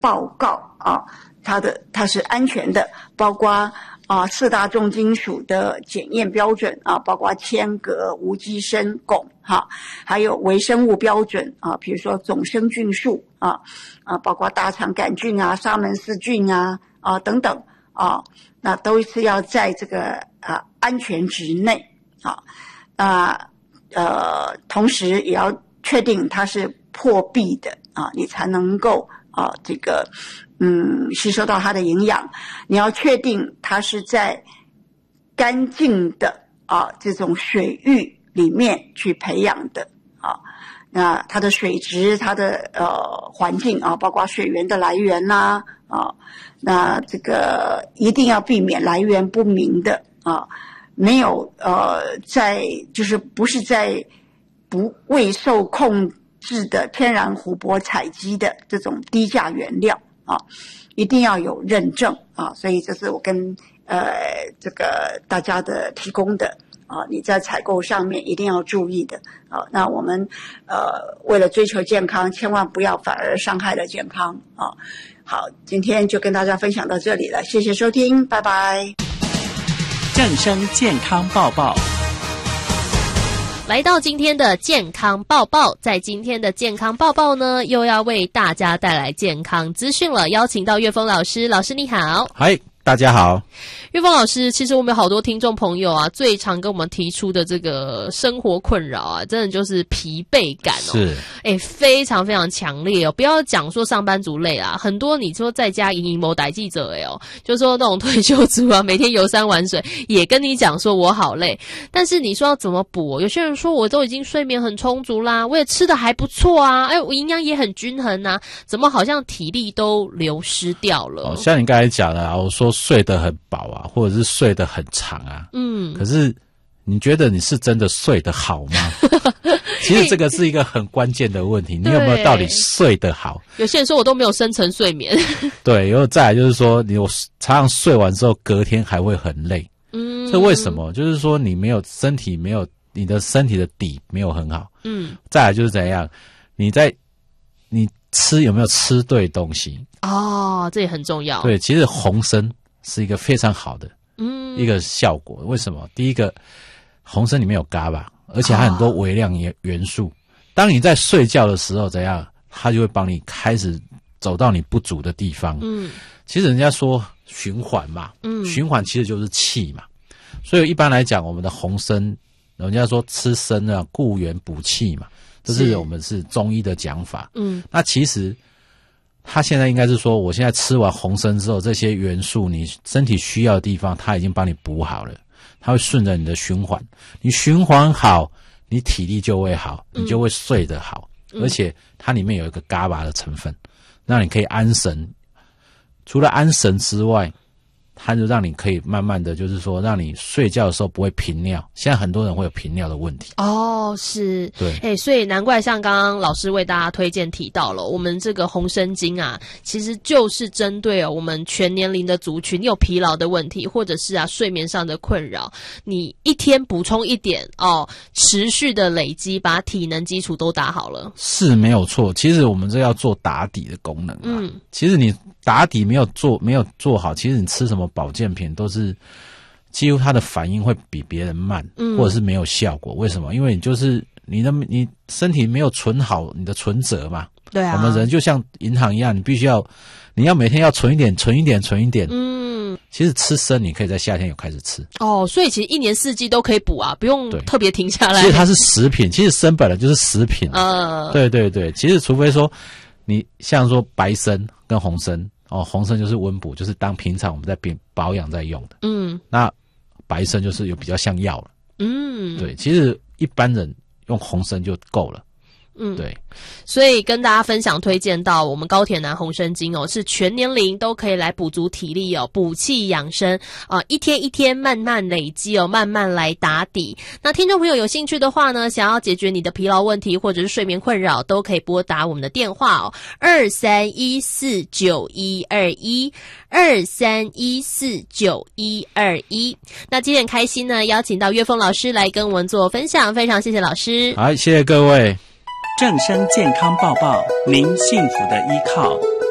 报告它是安全的，包括4大重金属的检验标准包括铅、镉、无机砷、汞还有微生物标准比如说总生菌数包括大肠杆菌沙门氏菌等等那都是要在这个安全值内同时也要确定它是破壁的你才能够这个吸收到它的营养。你要确定它是在干净的这种水域里面去培养的那它的水质它的环境包括水源的来源那这个一定要避免来源不明的没有就是不是在未受控制的天然湖泊采集的这种低价原料一定要有认证所以这是我跟这个大家的提供的你在采购上面一定要注意的那我们为了追求健康，千万不要反而伤害了健康好，今天就跟大家分享到这里了，谢谢收听，拜拜。 正声健康报报。 来到今天的健康报报，在今天的健康报报呢，又要为大家带来健康资讯了，邀请到岳峰老师，老师你好。 嗨，大家好。 岳峰老师，其实我们有好多听众朋友最常跟我们提出的这个生活困扰真的就是疲惫感是非常非常强烈不要讲说上班族累很多你说在家营某代记者就说那种退休族每天游山玩水也跟你讲说我好累，但是你说要怎么补有些人说我都已经睡眠很充足啦，我也吃得还不错我营养也很均衡怎么好像体力都流失掉了像你刚才讲的我说睡得很饱或者是睡得很长可是你觉得你是真的睡得好吗？其实这个是一个很关键的问题，你有没有到底睡得好？ 有些人说我都没有深层睡眠对，然后再来就是说你常常睡完之后隔天还会很累这为什么？就是说你没有身体没有你的身体的底没有很好再来就是怎样你吃有没有吃对东西这也很重要。 对，其实红参是一个非常好的一个效果。为什么？第一个，红参里面有GABA，而且它很多微量元素。当你在睡觉的时候怎样，它就会帮你开始走到你不足的地方。其实人家说循环嘛，循环其实就是气嘛。所以一般来讲，我们的红参，人家说吃参固元补气嘛，这是我们是中医的讲法。那其实他现在应该是说，我现在吃完红参之后，这些元素你身体需要的地方，它已经帮你补好了，它会顺着你的循环，你循环好，你体力就会好，你就会睡得好，而且它里面有一个GABA的成分，让你可以安神。除了安神之外，它就让你可以慢慢的就是说让你睡觉的时候不会频尿，现在很多人会有频尿的问题是对所以难怪像刚刚老师为大家推荐提到了我们这个红参精其实就是针对我们全年龄的族群，你有疲劳的问题或者是睡眠上的困扰，你一天补充一点持续的累积，把体能基础都打好了， 是没有错。其实我们这要做打底的功能其实你打底没有做好，其实你吃什么保健品都是几乎它的反应会比别人慢或者是没有效果。为什么？因为你身体没有存好你的存折嘛。 对我们人就像银行一样，你要每天要存一点其实吃参你可以在夏天有开始吃所以其实一年四季都可以补不用特别停下来。 其实它是食品，其实参本来就是食品对对对，其实除非说你像说白参跟红参红参就是温补，就是当平常我们在保养在用的那白参就是有比较像药了对，其实一般人用红参就够了对， 所以跟大家分享推荐到我们高铁南红参精是全年龄都可以来补足体力补气养生一天一天慢慢累积慢慢来打底。那听众朋友有兴趣的话呢，想要解决你的疲劳问题或者是睡眠困扰，都可以拨打我们的电话23149121 23149121。那今天很开心呢，邀请到岳峰老师来跟我们做分享，非常谢谢老师。 好，谢谢各位。 正声健康报报，您幸福的依靠。